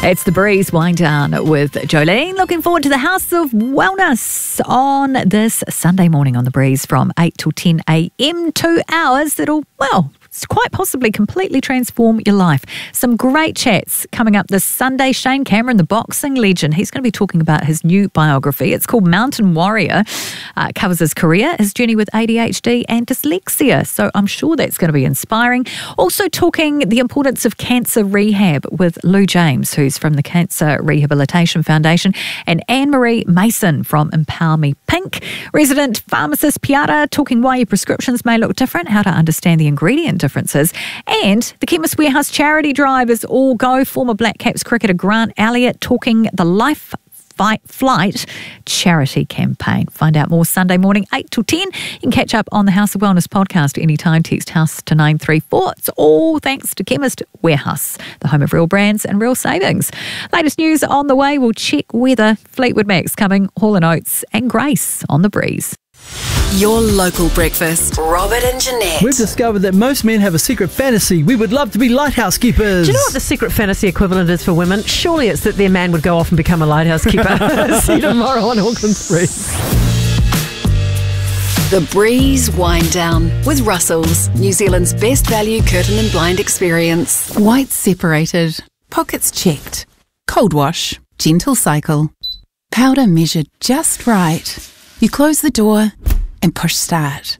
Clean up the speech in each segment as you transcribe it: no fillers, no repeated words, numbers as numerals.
It's the Breeze Wind Down with Jolene. Looking forward to the House of Wellness on this Sunday morning on the Breeze from 8 till 10 a.m. 2 hours that'll, quite possibly completely transform your life. Some great chats coming up this Sunday. Shane Cameron, the boxing legend, he's going to be talking about his new biography. It's called Mountain Warrior. Covers his career, his journey with ADHD and dyslexia. So I'm sure that's going to be inspiring. Also talking the importance of cancer rehab with Lou James, who's from the Cancer Rehabilitation Foundation, and Anne-Marie Mason from Empower Me Pink. Resident pharmacist Piara talking why your prescriptions may look different, how to understand the ingredient differences, and the Chemist Warehouse charity drive is all go. Former Black Caps cricketer Grant Elliott talking the Life Flight charity campaign. Find out more Sunday morning 8 till 10. You can catch up on the House of Wellness podcast anytime. Text HOUSE to 934. It's all thanks to Chemist Warehouse, the home of real brands and real savings. Latest news on the way. We'll check weather. Fleetwood Mac's coming, Hall & Oates and Grace on the Breeze. Your local breakfast. Robert and Jeanette. We've discovered that most men have a secret fantasy. We would love to be lighthouse keepers. Do you know what the secret fantasy equivalent is for women? Surely it's that their man would go off and become a lighthouse keeper. See you tomorrow on Auckland's Breeze. The Breeze Wind Down with Russell's, New Zealand's best value curtain and blind experience. Whites separated, pockets checked, cold wash, gentle cycle, powder measured just right. You close the door and push start.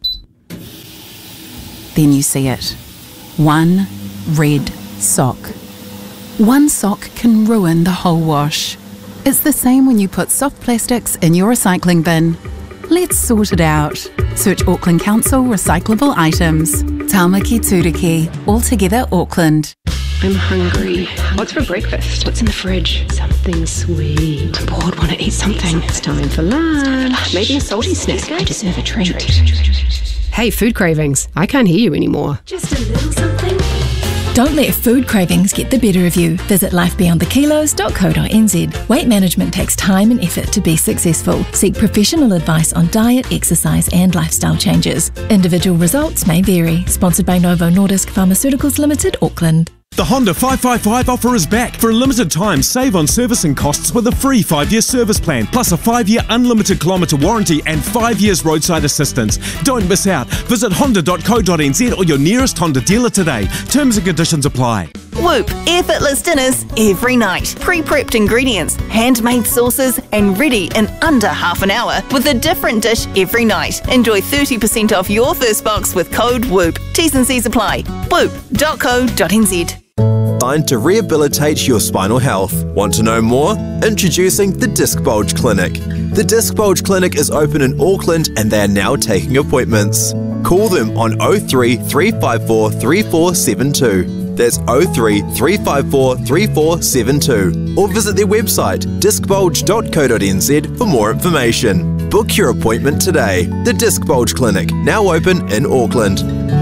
Then you see it. One red sock. One sock can ruin the whole wash. It's the same when you put soft plastics in your recycling bin. Let's sort it out. Search Auckland Council recyclable items. Tāmaki Turiki, altogether Auckland. I'm hungry. What's for breakfast? What's in the fridge? Something sweet. I'm bored, want to eat something. It's time for lunch. Maybe a salty snack. I deserve a treat. Hey, food cravings. I can't hear you anymore. Just a little something. Don't let food cravings get the better of you. Visit lifebeyondthekilos.co.nz. Weight management takes time and effort to be successful. Seek professional advice on diet, exercise and lifestyle changes. Individual results may vary. Sponsored by Novo Nordisk Pharmaceuticals Limited, Auckland. The Honda 555 offer is back. For a limited time, save on servicing costs with a free 5-year service plan, plus a 5-year unlimited kilometre warranty and 5 years roadside assistance. Don't miss out. Visit honda.co.nz or your nearest Honda dealer today. Terms and conditions apply. Whoop, effortless dinners every night. Pre-prepped ingredients, handmade sauces and ready in under half an hour with a different dish every night. Enjoy 30% off your first box with code WHOOP. T's and C's apply. Whoop.co.nz. Designed to rehabilitate your spinal health. Want to know more? Introducing the Disc Bulge Clinic. The Disc Bulge Clinic is open in Auckland and they are now taking appointments. Call them on 03 354 3472. That's 03 354 3472. Or visit their website discbulge.co.nz for more information. Book your appointment today. The Disc Bulge Clinic, now open in Auckland.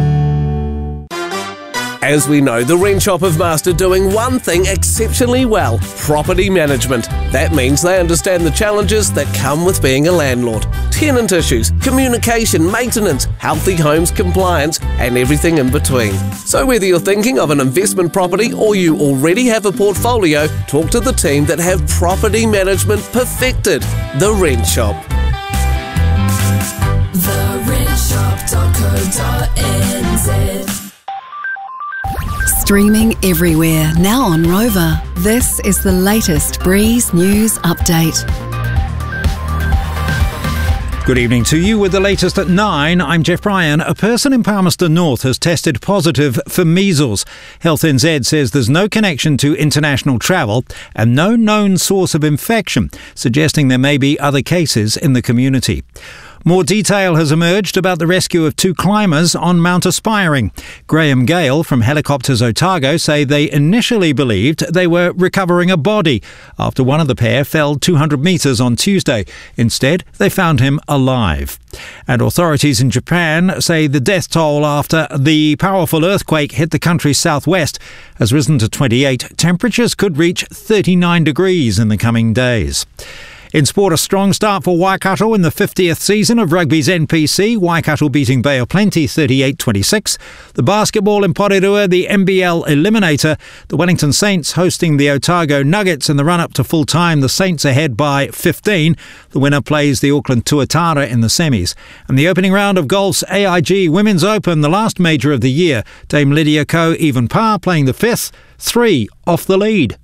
As we know, the Rent Shop have mastered doing one thing exceptionally well: property management. That means they understand the challenges that come with being a landlord. Tenant issues, communication, maintenance, healthy homes compliance, and everything in between. So whether you're thinking of an investment property or you already have a portfolio, talk to the team that have property management perfected. The Rent Shop. TheRentShop.co.nz. Streaming everywhere, now on Rover. This is the latest Breeze News Update. Good evening to you with the latest at 9. I'm Jeff Bryan. A person in Palmerston North has tested positive for measles. Health NZ says there's no connection to international travel and no known source of infection, suggesting there may be other cases in the community. More detail has emerged about the rescue of 2 climbers on Mount Aspiring. Graham Gale from Helicopters Otago say they initially believed they were recovering a body after one of the pair fell 200 metres on Tuesday. Instead, they found him alive. And authorities in Japan say the death toll after the powerful earthquake hit the country's southwest has risen to 28. Temperatures could reach 39 degrees in the coming days. In sport, a strong start for Waikato in the 50th season of rugby's NPC, Waikato beating Bay of Plenty 38-26. The basketball in Porirua, the NBL Eliminator, the Wellington Saints hosting the Otago Nuggets in the run-up to full-time. The Saints ahead by 15. The winner plays the Auckland Tuatara in the semis. And the opening round of golf's AIG Women's Open, the last major of the year, Dame Lydia Ko even par playing the 5th, 3 off the lead.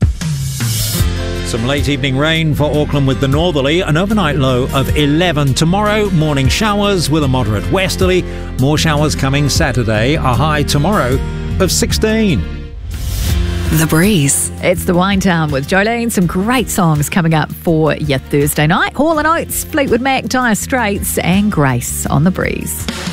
Some late evening rain for Auckland with the northerly, an overnight low of 11. Tomorrow, morning showers with a moderate westerly. More showers coming Saturday, a high tomorrow of 16. The Breeze. It's the Wind Down with Jolene. Some great songs coming up for your Thursday night. Hall & Oates, Fleetwood Mac, Dire Straits and Grace on The Breeze.